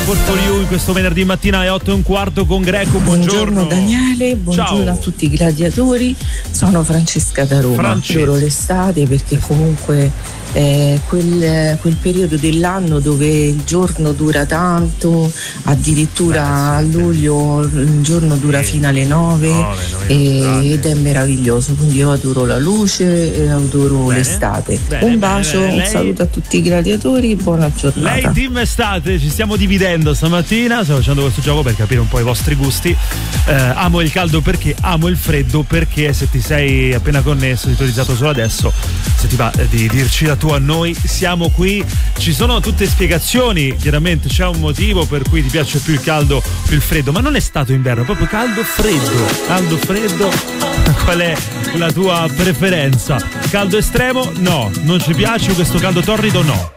Airport for You in questo venerdì mattina alle 8:15 con Greco. Buongiorno Daniele, buongiorno. Ciao a tutti i gladiatori. Sono Francesca da Roma. Adoro l'estate perché comunque è quel periodo dell'anno dove il giorno dura tanto, addirittura a luglio il giorno dura fino alle 9 ed è meraviglioso, quindi io adoro la luce e adoro l'estate. Un bacio, un saluto a tutti i gladiatori, buona giornata. Lei team estate, ci stiamo dividendo stamattina, stiamo facendo questo gioco per capire un po' i vostri gusti. Amo il caldo perché amo il freddo, perché se ti sei appena connesso, sintonizzato solo adesso, se ti va di dirci la tua, a noi siamo qui, ci sono tutte spiegazioni, chiaramente c'è un motivo per cui ti piace più il caldo più il freddo, ma non è stato inverno, è proprio caldo freddo. Qual è la tua preferenza? Caldo estremo? No, non ci piace, questo caldo torrido? No.